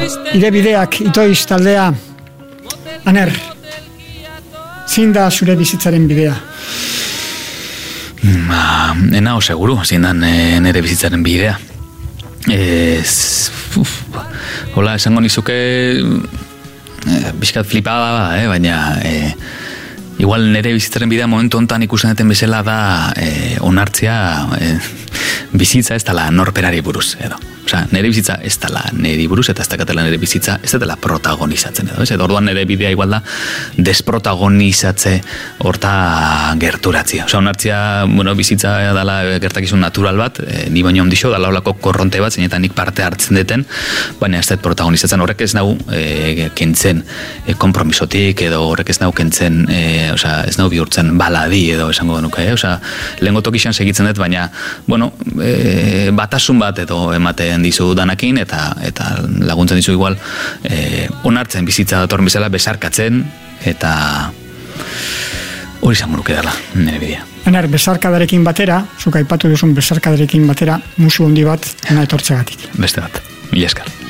ire bideak itoiz taldea. Aner, zein da zure bizitzaren bidea? Enao seguru, zein da nire bizitzaren bidea. Hola, esango nizuke bizkat flipada da, baina igual nire bizitzaren bidea momentu hontan ikusten duten bezala da onartzea bizitza ez dela norperari buruz, edo. Osea, nire bizitza ez dela niri buruz, eta ez dakatela nire bizitza ez dela protagonizatzen, edo. Edo orduan nire bidea igual da desprotagonizatze horta gerturatzea. Osea, onartzea, bizitza dela gertakizun natural bat, ni baino ondixo, dela holako korronte bat, zeinetan nik parte hartzen deten, baina ez dut protagonizatzen. Horrek ez nau kentzen konpromisotik, edo horrek ez nau kentzen, ez nau bihurtzen baladi, edo esango genuke, osea, lehengo tokixan segitzen dut, baina, batasun bat edo ematen dizu danakin, eta laguntzen dizu igual onartzen bizitza datorren bezala, besarkatzen, eta hori izango nuke dela nire bidea. Enar, besarkadarekin batera, zuk aipatu duzun besarkadarekin batera, musu handi bat ena etortzegatik. Beste bat, mila esker.